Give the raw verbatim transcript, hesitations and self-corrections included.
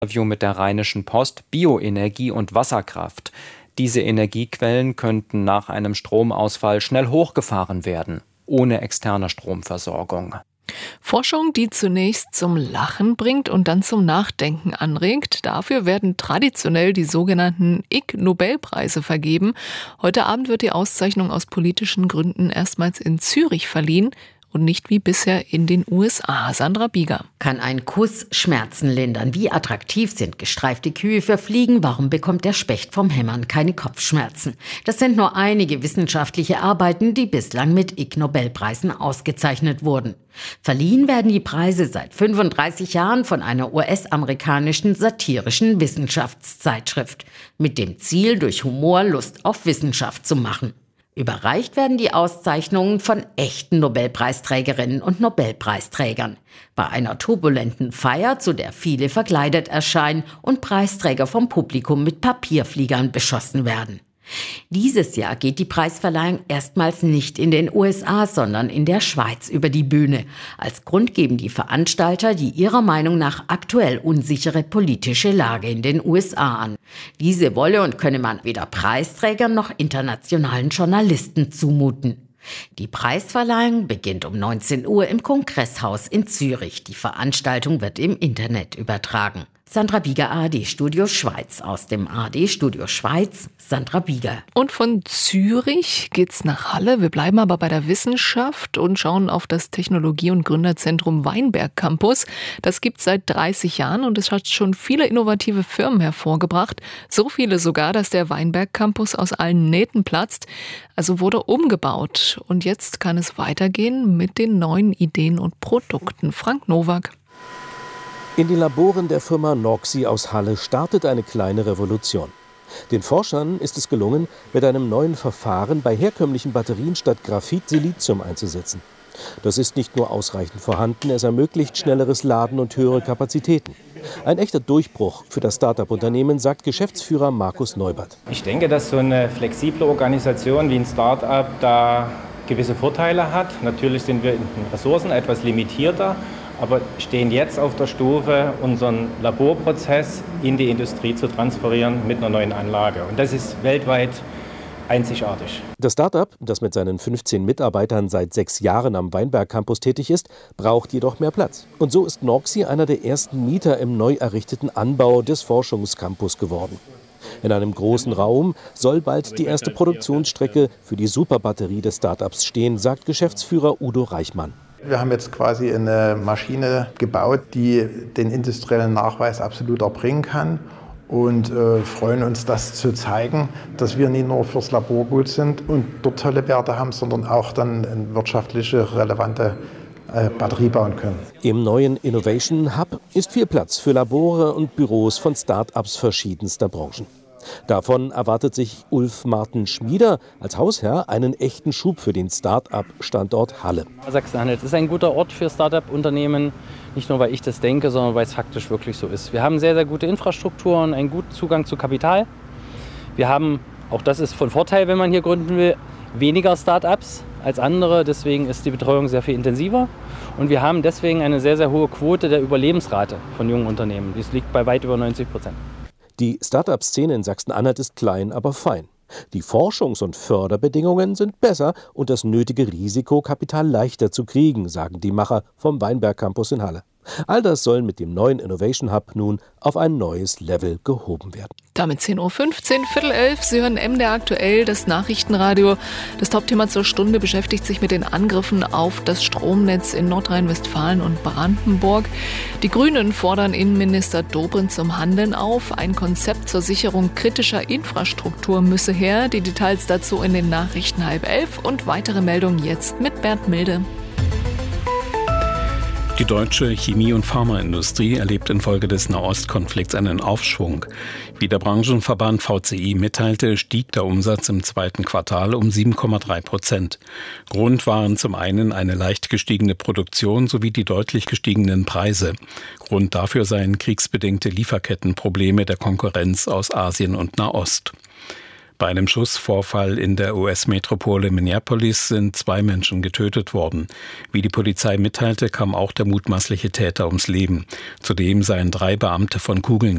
Interview mit der Rheinischen Post Bioenergie und Wasserkraft. Diese Energiequellen könnten nach einem Stromausfall schnell hochgefahren werden, ohne externe Stromversorgung. Forschung, die zunächst zum Lachen bringt und dann zum Nachdenken anregt. Dafür werden traditionell die sogenannten Ig Nobelpreise vergeben. Heute Abend wird die Auszeichnung aus politischen Gründen erstmals in Zürich verliehen und nicht wie bisher in den U S A. Sandra Bieger. Kann ein Kuss Schmerzen lindern? Wie attraktiv sind gestreifte Kühe für Fliegen? Warum bekommt der Specht vom Hämmern keine Kopfschmerzen? Das sind nur einige wissenschaftliche Arbeiten, die bislang mit Ig Nobelpreisen ausgezeichnet wurden. Verliehen werden die Preise seit fünfunddreißig Jahren von einer U S-amerikanischen satirischen Wissenschaftszeitschrift mit dem Ziel, durch Humor Lust auf Wissenschaft zu machen. Überreicht werden die Auszeichnungen von echten Nobelpreisträgerinnen und Nobelpreisträgern. Bei einer turbulenten Feier, zu der viele verkleidet erscheinen und Preisträger vom Publikum mit Papierfliegern beschossen werden. Dieses Jahr geht die Preisverleihung erstmals nicht in den U S A, sondern in der Schweiz über die Bühne. Als Grund geben die Veranstalter die ihrer Meinung nach aktuell unsichere politische Lage in den U S A an. Diese wolle und könne man weder Preisträgern noch internationalen Journalisten zumuten. Die Preisverleihung beginnt um neunzehn Uhr im Kongresshaus in Zürich. Die Veranstaltung wird im Internet übertragen. Sandra Bieger, A R D-Studio Schweiz. Aus dem A R D-Studio Schweiz, Sandra Bieger. Und von Zürich geht's nach Halle. Wir bleiben aber bei der Wissenschaft und schauen auf das Technologie- und Gründerzentrum Weinberg Campus. Das gibt's seit dreißig Jahren und es hat schon viele innovative Firmen hervorgebracht. So viele sogar, dass der Weinberg Campus aus allen Nähten platzt. Also wurde umgebaut. Und jetzt kann es weitergehen mit den neuen Ideen und Produkten. Frank Nowak. In den Laboren der Firma Norxi aus Halle startet eine kleine Revolution. Den Forschern ist es gelungen, mit einem neuen Verfahren bei herkömmlichen Batterien statt Graphit Silizium einzusetzen. Das ist nicht nur ausreichend vorhanden, es ermöglicht schnelleres Laden und höhere Kapazitäten. Ein echter Durchbruch für das Start-up-Unternehmen, sagt Geschäftsführer Markus Neubert. Ich denke, dass so eine flexible Organisation wie ein Start-up da gewisse Vorteile hat. Natürlich sind wir in den Ressourcen etwas limitierter, aber stehen jetzt auf der Stufe, unseren Laborprozess in die Industrie zu transferieren mit einer neuen Anlage. Und das ist weltweit einzigartig. Das Start-up, das mit seinen fünfzehn Mitarbeitern seit sechs Jahren am Weinberg Campus tätig ist, braucht jedoch mehr Platz. Und so ist Norxi einer der ersten Mieter im neu errichteten Anbau des Forschungscampus geworden. In einem großen Raum soll bald die erste Produktionsstrecke für die Superbatterie des Start-ups stehen, sagt Geschäftsführer Udo Reichmann. Wir haben jetzt quasi eine Maschine gebaut, die den industriellen Nachweis absolut erbringen kann und äh, freuen uns, das zu zeigen, dass wir nicht nur fürs Labor gut sind und dort tolle Werte haben, sondern auch dann eine wirtschaftliche, relevante äh, Batterie bauen können. Im neuen Innovation Hub ist viel Platz für Labore und Büros von Start-ups verschiedenster Branchen. Davon erwartet sich Ulf Martin Schmieder als Hausherr einen echten Schub für den Start-up-Standort Halle. Sachsen-Anhalt ist ein guter Ort für Start-up-Unternehmen, nicht nur weil ich das denke, sondern weil es faktisch wirklich so ist. Wir haben sehr, sehr gute Infrastrukturen, einen guten Zugang zu Kapital. Wir haben, auch das ist von Vorteil, wenn man hier gründen will, weniger Start-ups als andere. Deswegen ist die Betreuung sehr viel intensiver. Und wir haben deswegen eine sehr, sehr hohe Quote der Überlebensrate von jungen Unternehmen. Dies liegt bei weit über neunzig Prozent. Die Start-up-Szene in Sachsen-Anhalt ist klein, aber fein. Die Forschungs- und Förderbedingungen sind besser und das nötige Risikokapital leichter zu kriegen, sagen die Macher vom Weinberg Campus in Halle. All das soll mit dem neuen Innovation Hub nun auf ein neues Level gehoben werden. Damit zehn Uhr fünfzehn, Viertel elf. Sie hören M D R aktuell, das Nachrichtenradio. Das Topthema zur Stunde beschäftigt sich mit den Angriffen auf das Stromnetz in Nordrhein-Westfalen und Brandenburg. Die Grünen fordern Innenminister Dobrindt zum Handeln auf. Ein Konzept zur Sicherung kritischer Infrastruktur müsse her. Die Details dazu in den Nachrichten halb elf und weitere Meldungen jetzt mit Bernd Milde. Die deutsche Chemie- und Pharmaindustrie erlebt infolge des Nahostkonflikts einen Aufschwung. Wie der Branchenverband V C I mitteilte, stieg der Umsatz im zweiten Quartal um sieben Komma drei Prozent. Grund waren zum einen eine leicht gestiegene Produktion sowie die deutlich gestiegenen Preise. Grund dafür seien kriegsbedingte Lieferkettenprobleme der Konkurrenz aus Asien und Nahost. Bei einem Schussvorfall in der U S-Metropole Minneapolis sind zwei Menschen getötet worden. Wie die Polizei mitteilte, kam auch der mutmaßliche Täter ums Leben. Zudem seien drei Beamte von Kugeln